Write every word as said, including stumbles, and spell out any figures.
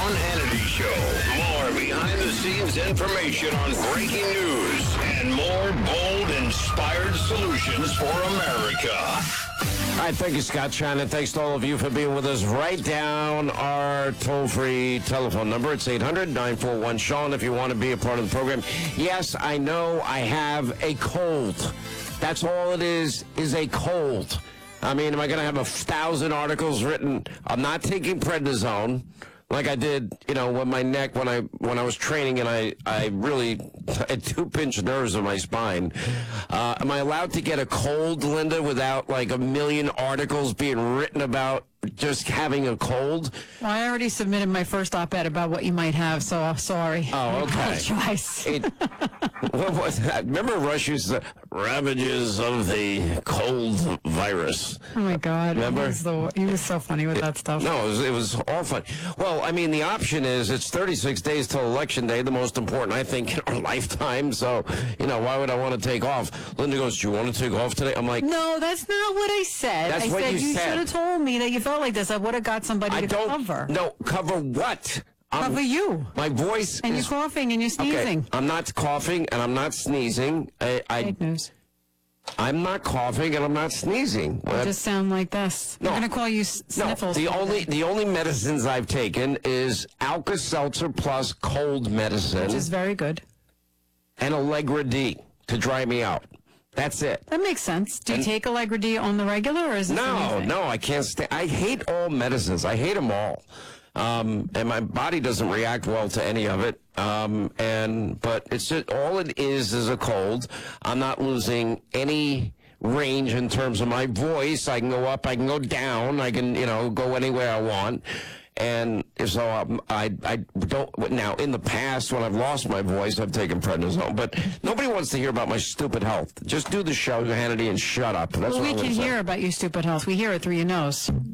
Sean Hannity Show. More behind-the-scenes information on breaking news and more bold, inspired solutions for America. All right, thank you, Scott Shannon. Thanks to all of you for being with us. Write down our toll-free telephone number. It's eight hundred, nine four one, Sean if you want to be a part of the program. Yes, I know I have a cold. That's all it is, is a cold. I mean, am I going to have a thousand articles written? I'm not taking prednisone like I did, you know, when my neck, when I when I was training and I, I really had two pinched nerves in my spine. Uh, am I allowed to get a cold, Linda, without like a million articles being written about just having a cold? Well, I already submitted my first op-ed about what you might have, so I'm sorry. Oh, okay. I apologize. It, what was that? Remember Rush used to ravages of the cold virus. Oh, my God. Remember? He was, the, he was so funny with that stuff. No, it was, it was all fun. Well, I mean, the option is it's thirty-six days till Election Day, the most important, I think, in our lifetime. So, you know, why would I want to take off? Linda goes, do you want to take off today? I'm like, no, that's not what I said. That's I what said you you said. should have told me that you felt like this. I would have got somebody I to don't. cover. No, cover what? I'm, Cover you. My voice And is... you're coughing and you're sneezing. Okay, I'm not coughing and I'm not sneezing. I, I, Fake news. I'm not coughing and I'm not sneezing. You just sound like this. No. I'm going to call you s- No, sniffles. the only the only medicines I've taken is Alka-Seltzer plus cold medicine Which is very good. and Allegra D to dry me out. That's it. That makes sense. Do you And- take Allegra D on the regular, or is this No, anything? no, I can't stay. I hate all medicines. I hate them all. Um, and my body doesn't react well to any of it. Um, and but it's just, all it is is a cold. I'm not losing any range in terms of my voice. I can go up, I can go down, I can, you know, go anywhere I want. And so um, I, I don't, now in the past when I've lost my voice, I've taken prednisone, but nobody wants to hear about my stupid health. Just do the show, Hannity, and shut up. That's Well, what we I'm can gonna say. hear about your stupid health. We hear it through your nose.